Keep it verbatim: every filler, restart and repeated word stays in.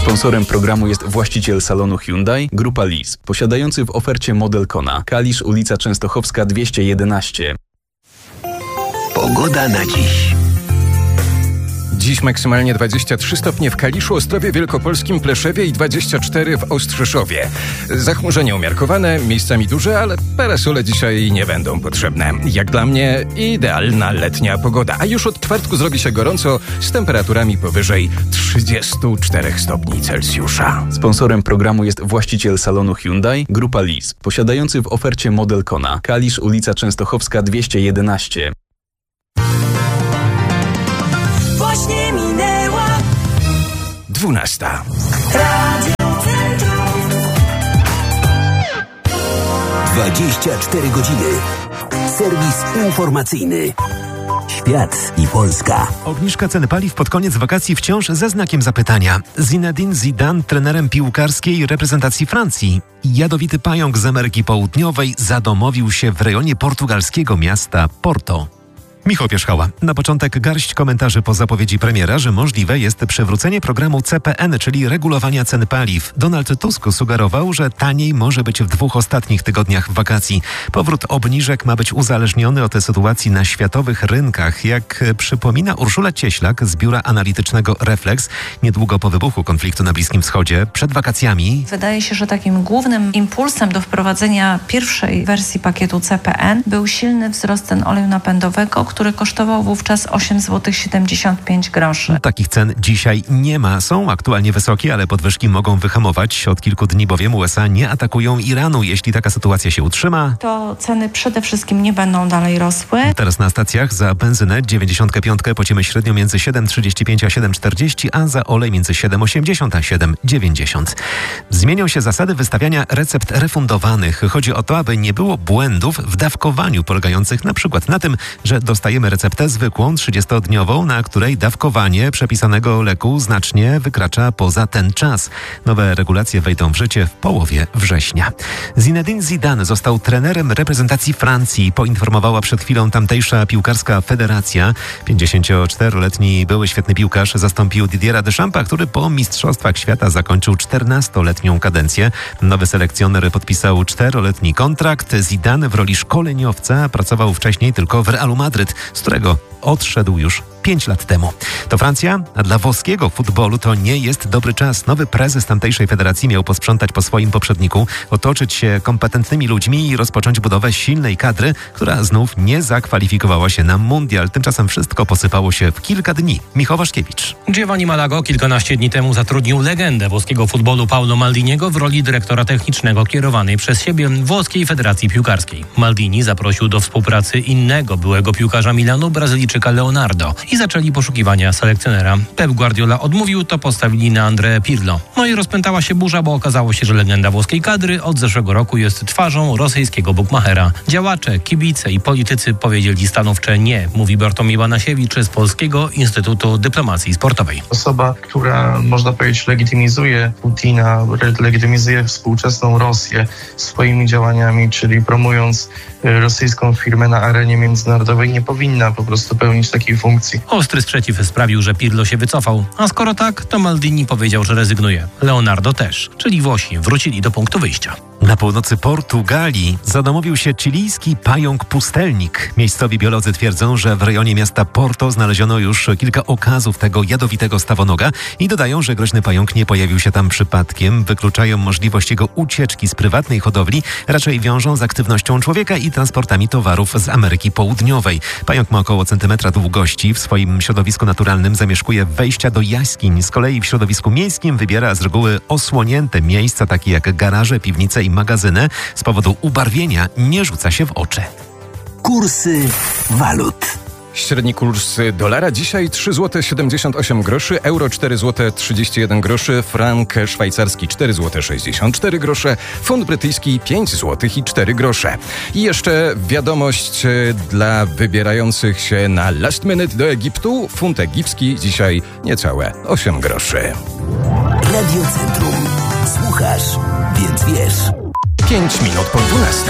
Sponsorem programu jest właściciel salonu Hyundai, Grupa Lease, posiadający w ofercie model Kona. Kalisz, ulica Częstochowska dwieście jedenaście. Pogoda na dziś. Dziś maksymalnie dwadzieścia trzy stopnie w Kaliszu, Ostrowie Wielkopolskim, Pleszewie i dwadzieścia cztery w Ostrzyszowie. Zachmurzenie umiarkowane, miejscami duże, ale parasole dzisiaj nie będą potrzebne. Jak dla mnie idealna letnia pogoda. A już od czwartku zrobi się gorąco z temperaturami powyżej trzydziestu czterech stopni Celsjusza. Sponsorem programu jest właściciel salonu Hyundai, Grupa Lease, posiadający w ofercie model Kona. Kalisz, ulica Częstochowska dwieście jedenaście. Właśnie minęła dwunasta. Radio Centrum. dwadzieścia cztery godziny. Serwis informacyjny. Świat i Polska. Obniżka ceny paliw pod koniec wakacji wciąż ze znakiem zapytania. Zinedine Zidane, trenerem piłkarskiej reprezentacji Francji. Jadowity pająk z Ameryki Południowej zadomowił się w rejonie portugalskiego miasta Porto. Michał Pierzchała. Na początek garść komentarzy po zapowiedzi premiera, że możliwe jest przywrócenie programu C P N, czyli regulowania cen paliw. Donald Tusk sugerował, że taniej może być w dwóch ostatnich tygodniach wakacji. Powrót obniżek ma być uzależniony od sytuacji na światowych rynkach. Jak przypomina Urszula Cieślak z biura analitycznego Reflex, niedługo po wybuchu konfliktu na Bliskim Wschodzie, przed wakacjami. Wydaje się, że takim głównym impulsem do wprowadzenia pierwszej wersji pakietu C P N był silny wzrost cen oleju napędowego, który kosztował wówczas osiem złotych siedemdziesiąt pięć groszy. Takich cen dzisiaj nie ma. Są aktualnie wysokie, ale podwyżki mogą wyhamować. Od kilku dni bowiem U S A nie atakują Iranu. Jeśli taka sytuacja się utrzyma, to ceny przede wszystkim nie będą dalej rosły. Teraz na stacjach za benzynę dziewięćdziesiąt pięć płacimy średnio między siedem trzydzieści pięć a siedem czterdzieści, a za olej między siedem osiemdziesiąt a siedem dziewięćdziesiąt. Zmienią się zasady wystawiania recept refundowanych. Chodzi o to, aby nie było błędów w dawkowaniu polegających na przykład na tym, że dostajemy receptę zwykłą, trzydziestodniową, na której dawkowanie przepisanego leku znacznie wykracza poza ten czas. Nowe regulacje wejdą w życie w połowie września. Zinedine Zidane został trenerem reprezentacji Francji, poinformowała przed chwilą tamtejsza piłkarska federacja. pięćdziesięcioczteroletni były świetny piłkarz zastąpił Didiera Deschampa, który po mistrzostwach świata zakończył czternastoletnią kadencję. Nowy selekcjoner podpisał czteroletni kontrakt. Zidane w roli szkoleniowca pracował wcześniej tylko w Realu Madryt, z którego odszedł już pięć lat temu. To Francja, a dla włoskiego futbolu to nie jest dobry czas. Nowy prezes tamtejszej federacji miał posprzątać po swoim poprzedniku, otoczyć się kompetentnymi ludźmi i rozpocząć budowę silnej kadry, która znów nie zakwalifikowała się na mundial. Tymczasem wszystko posypało się w kilka dni. Michał Waszkiewicz. Giovanni Malago kilkanaście dni temu zatrudnił legendę włoskiego futbolu Paolo Maldiniego w roli dyrektora technicznego kierowanej przez siebie Włoskiej Federacji Piłkarskiej. Maldini zaprosił do współpracy innego byłego piłkarza Milanu, Brazylijczyka Leonardo, i zaczęli poszukiwania selekcjonera. Pep Guardiola odmówił, to postawili na André Pirlo. No i rozpętała się burza, bo okazało się, że legenda włoskiej kadry od zeszłego roku jest twarzą rosyjskiego bukmachera. Działacze, kibice i politycy powiedzieli stanowcze nie, mówi Bartłomiej Banasiewicz z Polskiego Instytutu Dyplomacji Sportowej. Osoba, która, można powiedzieć, legitymizuje Putina, legitymizuje współczesną Rosję swoimi działaniami, czyli promując rosyjską firmę na arenie międzynarodowej, nie powinna po prostu pełnić takiej funkcji. Ostry sprzeciw sprawił, że Pirlo się wycofał. A skoro tak, to Maldini powiedział, że rezygnuje. Leonardo też, czyli Włosi wrócili do punktu wyjścia. Na północy Portugalii zadomowił się chilijski pająk-pustelnik. Miejscowi biolodzy twierdzą, że w rejonie miasta Porto znaleziono już kilka okazów tego jadowitego stawonoga i dodają, że groźny pająk nie pojawił się tam przypadkiem. Wykluczają możliwość jego ucieczki z prywatnej hodowli, raczej wiążą z aktywnością człowieka i transportami towarów z Ameryki Południowej. Pająk ma około centymetra długości. W swoim środowisku naturalnym zamieszkuje wejścia do jaskiń. Z kolei w środowisku miejskim wybiera z reguły osłonięte miejsca, takie jak garaże, piwnice i magazyny. Z powodu ubarwienia nie rzuca się w oczy. Kursy walut. Średni kurs dolara dzisiaj trzy złote siedemdziesiąt osiem groszy, euro cztery złote trzydzieści jeden groszy, frank szwajcarski cztery złote sześćdziesiąt cztery grosze, funt brytyjski pięć złotych i cztery grosze. I jeszcze wiadomość dla wybierających się na last minute do Egiptu. Funt egipski dzisiaj niecałe osiem groszy. Radio Centrum. Słuchasz, więc wiesz. pięć minut po dwunastej.